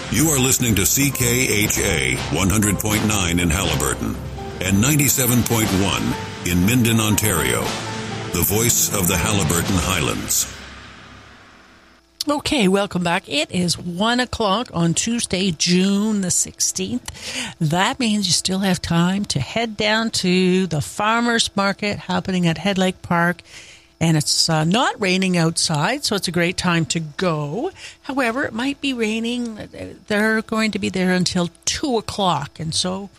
You are listening to CKHA 100.9 in Haliburton and 97.1 in Minden, Ontario. The voice of the Haliburton Highlands. Okay, welcome back. It is 1 o'clock on Tuesday, June the 16th. That means you still have time to head down to the farmers market happening at Head Lake Park. And it's not raining outside, so it's a great time to go. However, it might be raining. They're going to be there until 2 o'clock. And so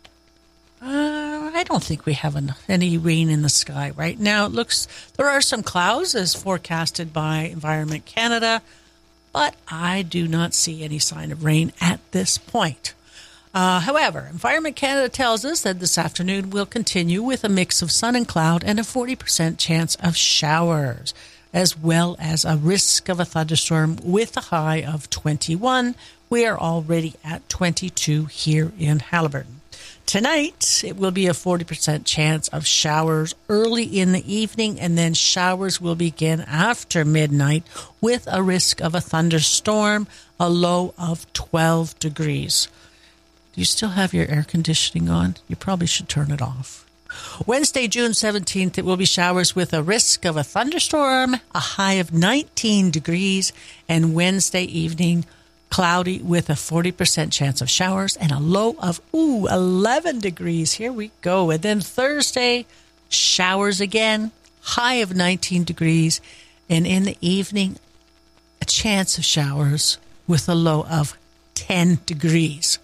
I don't think we have any rain in the sky right now. It looks there are some clouds as forecasted by Environment Canada, but I do not see any sign of rain at this point. However, Environment Canada tells us that this afternoon will continue with a mix of sun and cloud and a 40% chance of showers, as well as a risk of a thunderstorm with a high of 21. We are already at 22 here in Haliburton. Tonight, it will be a 40% chance of showers early in the evening, and then showers will begin after midnight with a risk of a thunderstorm, a low of 12 degrees. Do you still have your air conditioning on? You probably should turn it off. Wednesday, June 17th, it will be showers with a risk of a thunderstorm, a high of 19 degrees, and Wednesday evening, cloudy with a 40% chance of showers and a low of 11 degrees. Here we go. And then Thursday, showers again, high of 19 degrees, and in the evening, a chance of showers with a low of 10 degrees.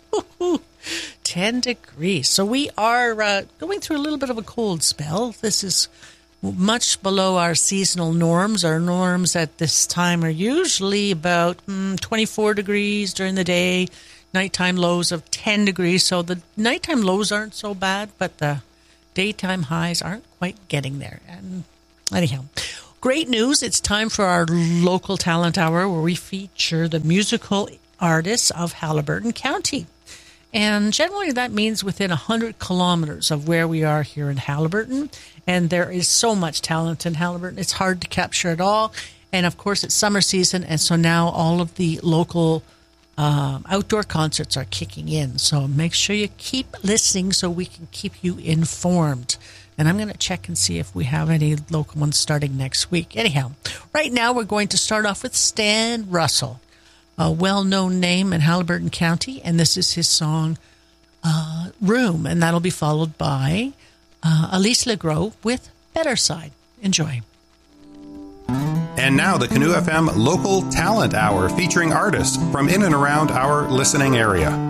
10 degrees. So we are going through a little bit of a cold spell. This is much below our seasonal norms. Our norms at this time are usually about 24 degrees during the day, nighttime lows of 10 degrees. So the nighttime lows aren't so bad, but the daytime highs aren't quite getting there. And anyhow, great news. It's time for our local talent hour where we feature the musical artists of Haliburton County. And generally that means within 100 kilometers of where we are here in Haliburton. And there is so much talent in Haliburton. It's hard to capture it all. And of course, it's summer season. And so now all of the local outdoor concerts are kicking in. So make sure you keep listening so we can keep you informed. And I'm going to check and see if we have any local ones starting next week. Anyhow, right now we're going to start off with Stan Russell, a well-known name in Haliburton County, and this is his song, Room, and that'll be followed by Elise Legros with Better Side. Enjoy. And now the Canoe FM Local Talent Hour featuring artists from in and around our listening area.